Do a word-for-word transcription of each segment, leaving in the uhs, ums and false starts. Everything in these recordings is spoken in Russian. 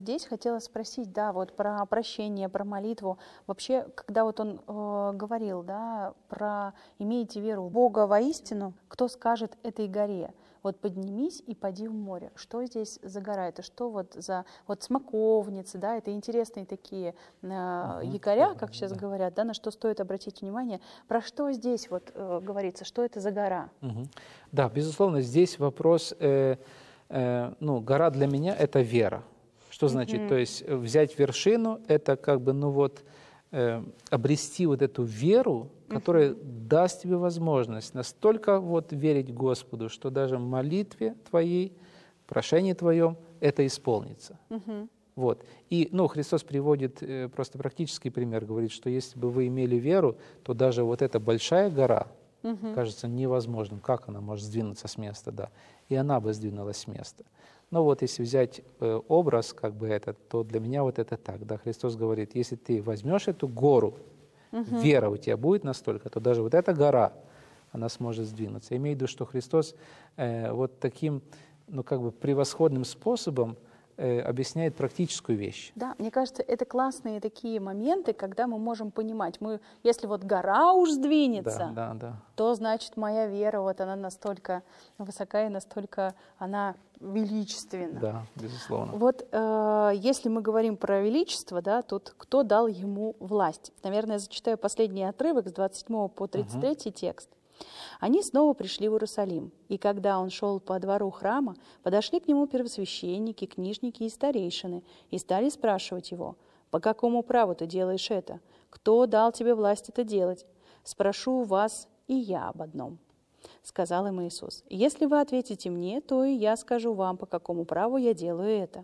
Здесь хотела спросить, да, вот про прощение, про молитву. Вообще, когда вот он э, говорил, да, про «имейте веру в Бога воистину», кто скажет этой горе, вот поднимись и поди в море. Что здесь за гора? Это что вот за вот смоковницы, да, это интересные такие э, якоря, как сейчас да. говорят, да, на что стоит обратить внимание. Про что здесь вот э, говорится, что это за гора? Угу. Да, безусловно, здесь вопрос, э, э, ну, гора для меня — это вера. Что значит? Мгм. То есть взять вершину — это как бы, ну вот, э, обрести вот эту веру, которая даст тебе возможность настолько вот верить Господу, что даже в молитве твоей, прошении твоем это исполнится. Мгм. Вот. И, ну, Христос приводит э, просто практический пример, говорит, что если бы вы имели веру, то даже вот эта большая гора Мгм. кажется невозможным. Как она может сдвинуться с места? Да. И она бы сдвинулась с места. Но вот если взять э, образ как бы этот, то для меня вот это так. Да? Христос говорит, если ты возьмешь эту гору, Мгм. вера у тебя будет настолько, то даже вот эта гора, она сможет сдвинуться. Я имею в виду, что Христос э, вот таким, ну, как бы превосходным способом э, объясняет практическую вещь. Да, мне кажется, это классные такие моменты, когда мы можем понимать, мы, если вот гора уж сдвинется, Да, да, да. то значит моя вера, вот она настолько высока и настолько она величественна. Да, безусловно. Вот э, если мы говорим про величество, да, тут кто дал ему власть? Наверное, я зачитаю последний отрывок с двадцать седьмого по тридцать третий текст. Они снова пришли в Иерусалим, и когда он шел по двору храма, подошли к нему первосвященники, книжники и старейшины, и стали спрашивать его: «По какому праву ты делаешь это? Кто дал тебе власть это делать? Спрошу у вас и я об одном». Сказал им Иисус: «Если вы ответите мне, то и я скажу вам, по какому праву я делаю это.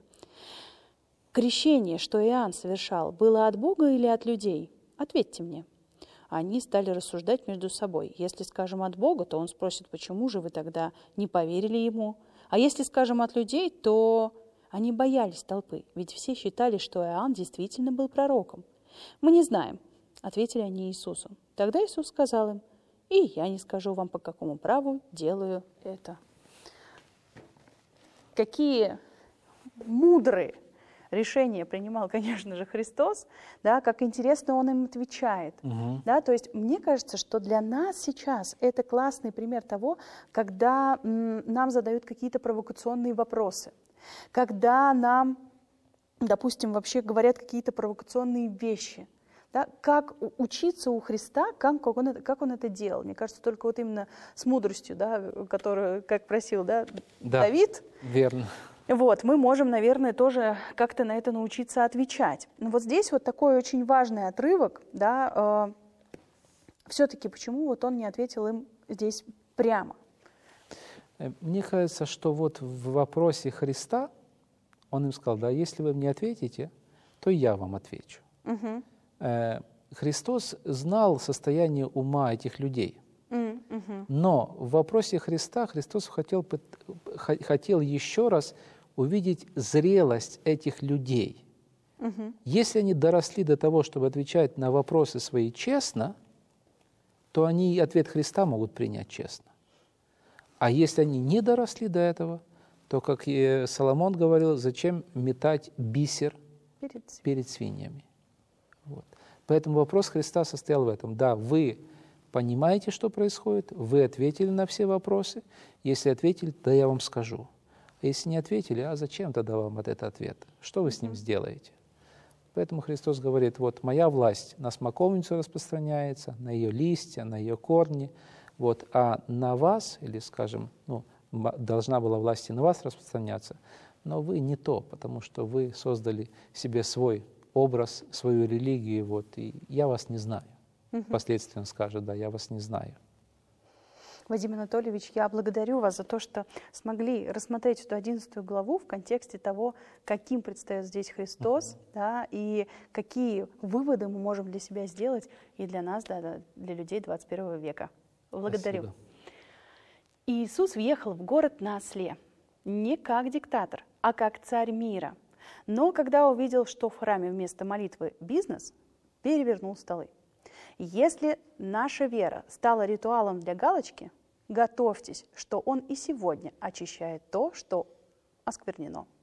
Крещение, что Иоанн совершал, было от Бога или от людей? Ответьте мне». Они стали рассуждать между собой. Если скажем от Бога, то он спросит: почему же вы тогда не поверили ему? А если скажем от людей, то они боялись толпы, ведь все считали, что Иоанн действительно был пророком. «Мы не знаем», — ответили они Иисусу. Тогда Иисус сказал им: «И я не скажу вам, по какому праву делаю это». Какие мудрые решения принимал, конечно же, Христос, да, как интересно он им отвечает. Угу. Да, то есть мне кажется, что для нас сейчас это классный пример того, когда м, нам задают какие-то провокационные вопросы, когда нам, допустим, вообще говорят какие-то провокационные вещи. Да, как учиться у Христа, как, как, он это, как он это делал. Мне кажется, только вот именно с мудростью, да, которую, как просил, да, Да, Давид. верно. Вот, мы можем, наверное, тоже как-то на это научиться отвечать. Но вот здесь вот такой очень важный отрывок, да, э, все-таки почему вот он не ответил им здесь прямо? Мне кажется, что вот в вопросе Христа он им сказал: да, если вы мне ответите, то я вам отвечу. Угу. Э, Христос знал состояние ума этих людей. Угу. Но в вопросе Христа Христос хотел, хотел еще раз увидеть зрелость этих людей. Угу. Если они доросли до того, чтобы отвечать на вопросы свои честно, то они ответ Христа могут принять честно. А если они не доросли до этого, то, как и Соломон говорил, зачем метать бисер Перед... перед свиньями? Вот. Поэтому вопрос Христа состоял в этом. Да, вы понимаете, что происходит, вы ответили на все вопросы. Если ответили, то я вам скажу. А если не ответили, а зачем тогда вам вот этот ответ? Что вы с ним сделаете? Поэтому Христос говорит: вот моя власть на смоковницу распространяется, на ее листья, на ее корни, вот, а на вас, или, скажем, ну, должна была власть и на вас распространяться, но вы не то, потому что вы создали себе свой образ, свою религию, вот, и я вас не знаю. Угу. Впоследствии он скажет: да, я вас не знаю. Вадим Анатольевич, я благодарю вас за то, что смогли рассмотреть эту одиннадцатую главу в контексте того, каким предстает здесь Христос, uh-huh. да, и какие выводы мы можем для себя сделать и для нас, да, для людей двадцать первого века. Благодарю. Спасибо. Иисус въехал в город на осле, не как диктатор, а как царь мира. Но когда увидел, что в храме вместо молитвы бизнес, перевернул столы. Если наша вера стала ритуалом для галочки, готовьтесь, что он и сегодня очищает то, что осквернено.